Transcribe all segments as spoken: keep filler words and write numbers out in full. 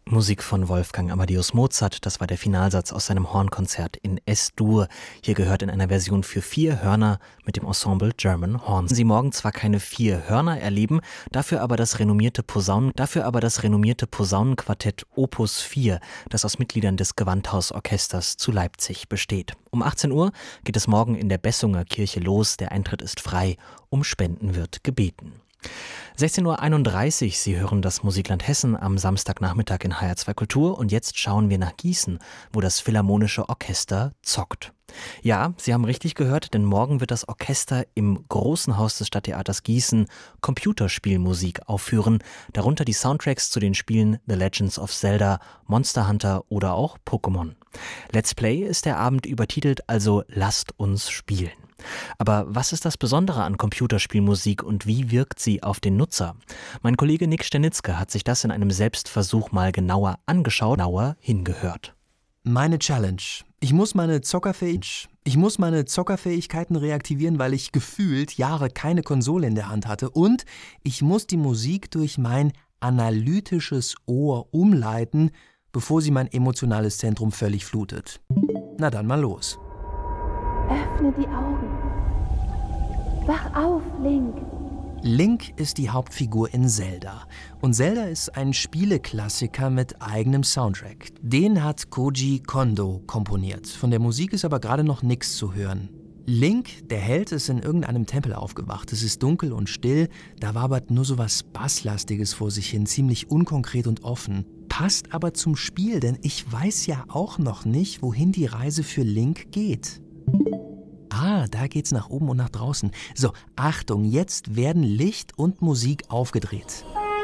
Musik von Wolfgang Amadeus Mozart, das war der Finalsatz aus seinem Hornkonzert in Es-Dur. Hier gehört in einer Version für vier Hörner mit dem Ensemble German Horn. Sie morgen zwar keine vier Hörner erleben, dafür aber das renommierte Posaunen, dafür aber das renommierte Posaunenquartett Opus vier, das aus Mitgliedern des Gewandhausorchesters zu Leipzig besteht. Um achtzehn Uhr geht es morgen in der Bessunger Kirche los, der Eintritt ist frei, um Spenden wird gebeten. sechzehn Uhr einunddreißig, Sie hören das Musikland Hessen am Samstagnachmittag in H R zwei Kultur und jetzt schauen wir nach Gießen, wo das Philharmonische Orchester zockt. Ja, Sie haben richtig gehört, denn morgen wird das Orchester im Großen Haus des Stadttheaters Gießen Computerspielmusik aufführen, darunter die Soundtracks zu den Spielen The Legends of Zelda, Monster Hunter oder auch Pokémon. Let's Play ist der Abend übertitelt, also Lasst uns spielen. Aber was ist das Besondere an Computerspielmusik und wie wirkt sie auf den Nutzer? Mein Kollege Nick Sternitzke hat sich das in einem Selbstversuch mal genauer angeschaut, genauer hingehört. Meine Challenge. Ich muss meine Zockerfähig- ich muss meine Zockerfähigkeiten reaktivieren, weil ich gefühlt Jahre keine Konsole in der Hand hatte. Und ich muss die Musik durch mein analytisches Ohr umleiten, bevor sie mein emotionales Zentrum völlig flutet. Na dann mal los. Öffne die Augen. Wach auf, Link. Link ist die Hauptfigur in Zelda. Und Zelda ist ein Spieleklassiker mit eigenem Soundtrack. Den hat Koji Kondo komponiert. Von der Musik ist aber gerade noch nichts zu hören. Link, der Held, ist in irgendeinem Tempel aufgewacht. Es ist dunkel und still, da wabert nur so was Basslastiges vor sich hin, ziemlich unkonkret und offen. Passt aber zum Spiel, denn ich weiß ja auch noch nicht, wohin die Reise für Link geht. Ah, da geht's nach oben und nach draußen. So, Achtung, jetzt werden Licht und Musik aufgedreht.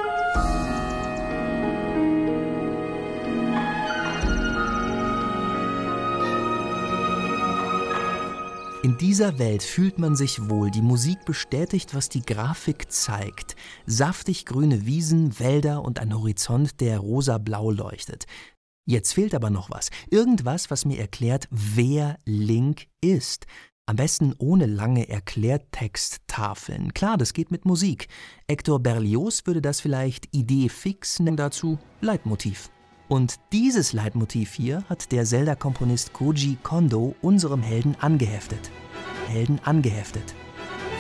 In dieser Welt fühlt man sich wohl. Die Musik bestätigt, was die Grafik zeigt. Saftig grüne Wiesen, Wälder und ein Horizont, der rosa-blau leuchtet. Jetzt fehlt aber noch was. Irgendwas, was mir erklärt, wer Link ist. Am besten ohne lange Erklärtexttafeln. Klar, das geht mit Musik. Hector Berlioz würde das vielleicht Idee fix nennen, dazu Leitmotiv. Und dieses Leitmotiv hier hat der Zelda-Komponist Koji Kondo unserem Helden angeheftet. Helden angeheftet.